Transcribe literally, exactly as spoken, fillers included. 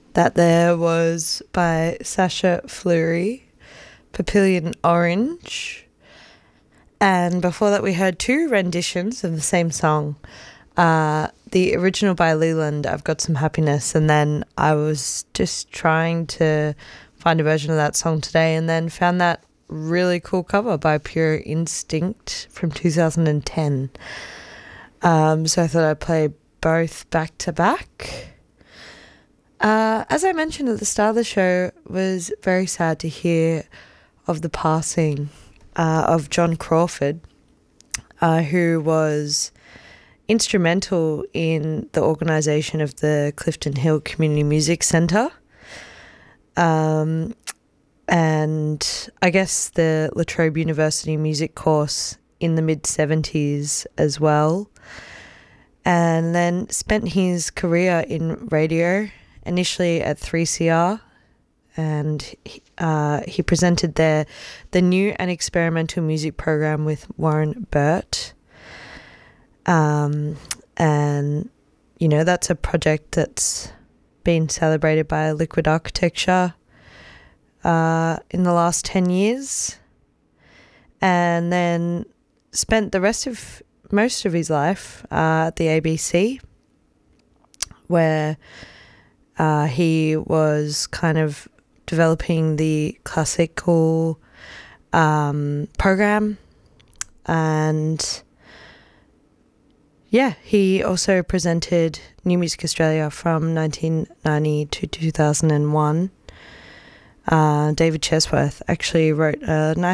That there was by Sasha Fleury, Papillion Orange. And before that we heard two renditions of the same song. Uh, the original by Leland, I've Got Some Happiness, and then I was just trying to find a version of that song today and then found that really cool cover by Pure Instinct from two thousand ten. Um, so I thought I'd play both back to back. Uh, as I mentioned at the start of the show, it was very sad to hear of the passing uh, of John Crawford, uh, who was instrumental in the organisation of the Clifton Hill Community Music Centre, um, and I guess the La Trobe University music course in the mid-seventies as well, and then spent his career in radio, initially at three C R, and uh, he presented there the new and experimental music program with Warren Burt. Um, and, you know, that's a project that's been celebrated by Liquid Architecture uh, in the last ten years, and then spent the rest of, most of his life uh, at the A B C, where Uh, he was kind of developing the classical um, program, and yeah, he also presented New Music Australia from nineteen ninety to two thousand one. Uh, David Chesworth actually wrote a nice